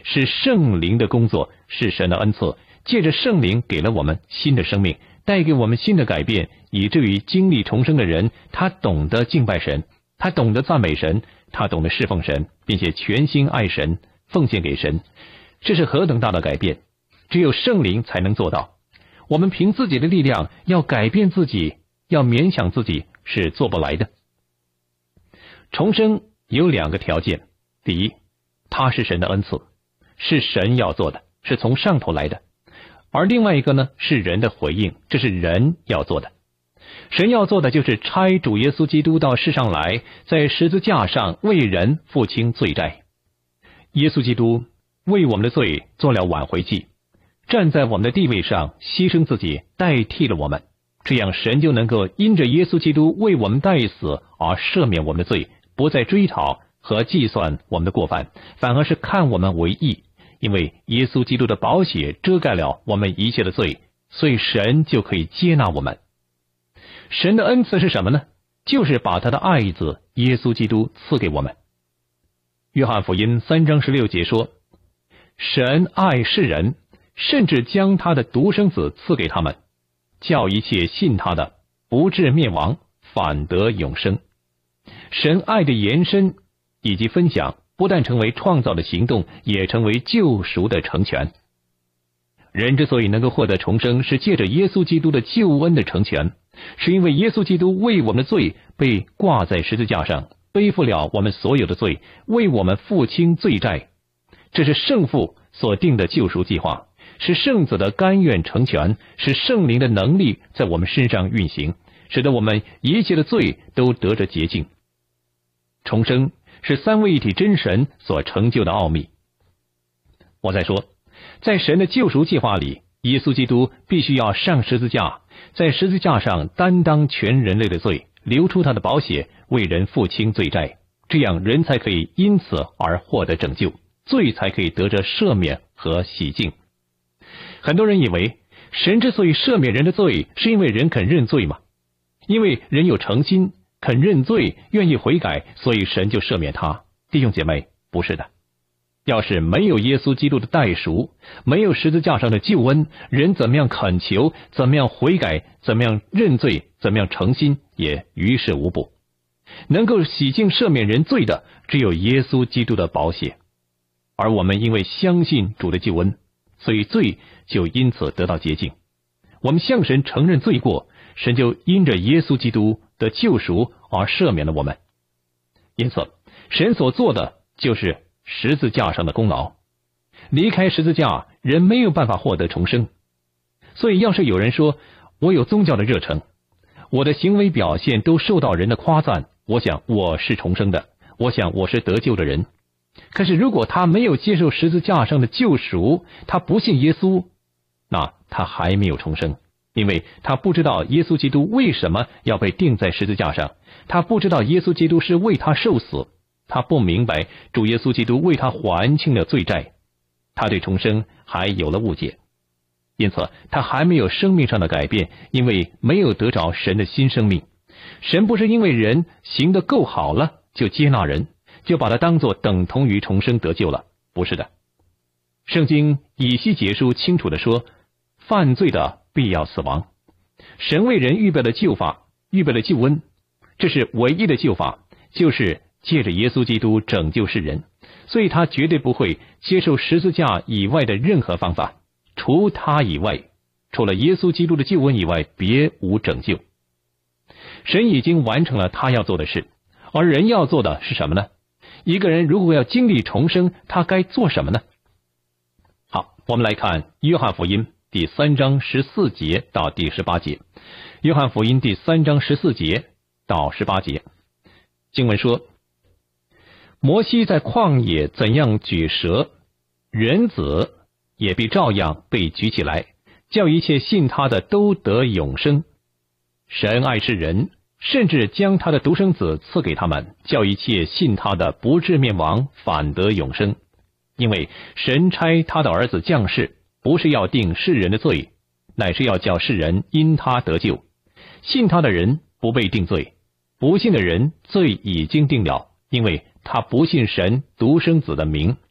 是圣灵的工作，是神的恩赐，借着圣灵给了我们新的生命，带给我们新的改变，以至于经历重生的人，他懂得敬拜神，他懂得赞美神，他懂得侍奉神，并且全心爱神，奉献给神。这是何等大的改变，只有圣灵才能做到。我们凭自己的力量要改变自己，要勉强自己是做不来的。重生有2个条件，第一，它是神的恩赐，是神要做的，是从上头来的。而另外一个呢，是人的回应，这是人要做的。神要做的就是差主耶稣基督到世上来，在十字架上为人付清罪债。耶稣基督为我们的罪做了挽回祭，站在我们的地位上牺牲自己，代替了我们，这样神就能够因着耶稣基督为我们代死而赦免我们的罪，不再追讨和计算我们的过犯，反而是看我们为义，因为耶稣基督的宝血遮盖了我们一切的罪，所以神就可以接纳我们。神的恩赐是什么呢？就是把他的爱子耶稣基督赐给我们。约翰福音3章16节说，神爱世人，甚至将他的独生子赐给他们，叫一切信他的不至灭亡，反得永生。神爱的延伸以及分享，不但成为创造的行动，也成为救赎的成全。人之所以能够获得重生，是借着耶稣基督的救恩的成全，是因为耶稣基督为我们的罪被挂在十字架上，背负了我们所有的罪，为我们付清罪债。这是圣父所定的救赎计划，是圣子的甘愿成全，是圣灵的能力在我们身上运行，使得我们一切的罪都得着洁净。重生是三位一体真神所成就的奥秘。我再说，在神的救赎计划里，耶稣基督必须要上十字架，在十字架上担当全人类的罪，流出他的宝血，为人付清罪债，这样人才可以因此而获得拯救，罪才可以得着赦免和洗净。很多人以为神之所以赦免人的罪，是因为人肯认罪嘛？因为人有诚心，肯认罪，愿意悔改，所以神就赦免他。弟兄姐妹，不是的。要是没有耶稣基督的代赎，没有十字架上的救恩，人怎么样恳求，怎么样悔改，怎么样认罪，怎么样诚心，也于事无补。能够洗净赦免人罪的，只有耶稣基督的宝血。而我们因为相信主的救恩，所以罪就因此得到洁净。我们向神承认罪过，神就因着耶稣基督的救赎而赦免了我们。因此，神所做的就是十字架上的功劳。离开十字架，人没有办法获得重生。所以要是有人说，我有宗教的热诚，我的行为表现都受到人的夸赞，我想我是重生的，我想我是得救的人。可是如果他没有接受十字架上的救赎，他不信耶稣，那他还没有重生，因为他不知道耶稣基督为什么要被钉在十字架上，他不知道耶稣基督是为他受死，他不明白主耶稣基督为他还清了罪债，他对重生还有了误解，因此他还没有生命上的改变，因为没有得着神的新生命。神不是因为人行得够好了就接纳人，就把它当作等同于重生得救了，不是的。圣经以西结书清楚地说，犯罪的必要死亡。神为人预备了救法，预备了救恩，这是唯一的救法，就是借着耶稣基督拯救世人，所以他绝对不会接受十字架以外的任何方法，除他以外，除了耶稣基督的救恩以外，别无拯救。神已经完成了他要做的事，而人要做的是什么呢？一个人如果要经历重生，他该做什么呢？好，我们来看约翰福音第3章14节到第18节。约翰福音第3章14节到18节，经文说，摩西在旷野怎样举蛇，人子也必照样被举起来，叫一切信他的都得永生。神爱世人，甚至将他的独生子赐给他们，叫一切信他的不至灭亡，反得永生。因为神差他的儿子降世，不是要定世人的罪，乃是要叫世人因他得救。信他的人不被定罪，不信的人罪已经定了，因为他不信神独生子的名。